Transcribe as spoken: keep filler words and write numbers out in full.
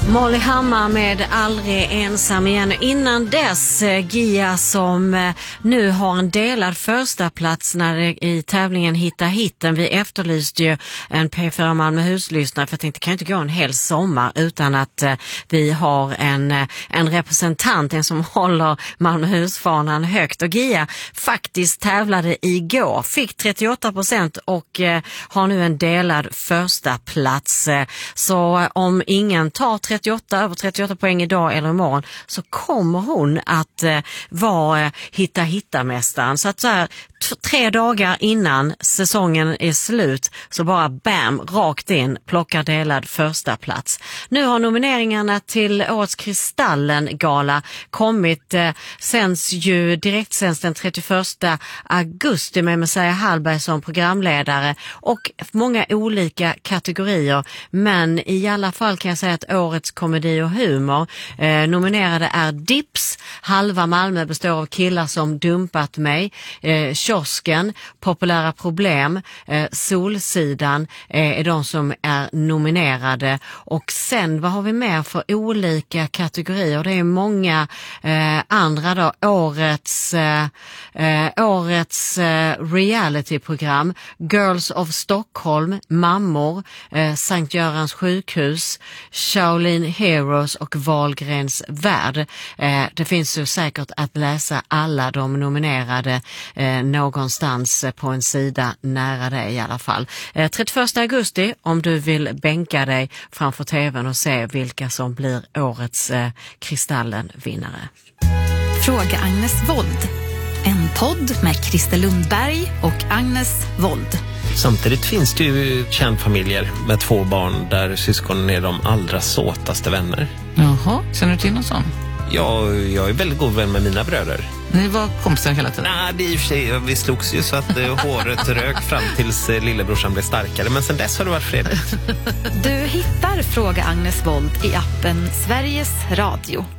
Molly Hammar med Aldrig ensam igen. Innan dess Gia som nu har en delad första plats när det, i tävlingen Hitta hitten. Vi efterlyste ju en P fyra Malmöhus-lyssnare för jag tänkte det kan ju inte gå en hel sommar utan att uh, vi har en, uh, en representant, en som håller Malmöhus-fanan högt. Och Gia faktiskt tävlade igår, fick trettioåtta procent och uh, har nu en delad första plats. Uh, så uh, om ingen tar trettioåtta över trettioåtta poäng idag eller imorgon så kommer hon att eh, vara eh, hitta hitta mästaren. Så att så här, t- tre dagar innan säsongen är slut så bara bam, rakt in, plockar delad första plats. Nu har nomineringarna till årets Kristallen-gala kommit. Eh, sänds ju direkt sänds den trettioförsta augusti med Messiah Hallberg som programledare och många olika kategorier. Men i alla fall kan jag säga att årets komedi och humor eh, nominerade är Dips, Halva Malmö består av killar som dumpat mig, eh, Kiosken, Populära problem, eh, Solsidan eh, är de som är nominerade. Och sen vad har vi mer för olika kategorier? Det är många eh, andra då. Årets eh, eh, årets eh, realityprogram, Girls of Stockholm, Mammor, eh, Sankt Görans sjukhus, Shaolin Heroes och Wahlgrens värld. Eh, det finns ju säkert att läsa alla de nominerade eh, någonstans på en sida nära dig i alla fall. Eh, trettioförsta augusti om du vill bänka dig framför tvn och se vilka som blir årets eh, Kristallen-vinnare. Fråga Agnes Wold. En podd med Christer Lundberg och Agnes Wold. Samtidigt finns det ju kärnfamiljer med två barn där syskonen är de allra såtaste vänner. Jaha, känner du till någon sån? Ja, jag är väldigt god vän med mina bröder. Ni var kompisar hela tiden? Nej, det är i och för sig, vi slogs ju så att eh, håret rök fram tills eh, lillebrorsan blev starkare. Men sen dess har det varit fredligt. Du hittar Fråga Agnes Wold i appen Sveriges Radio.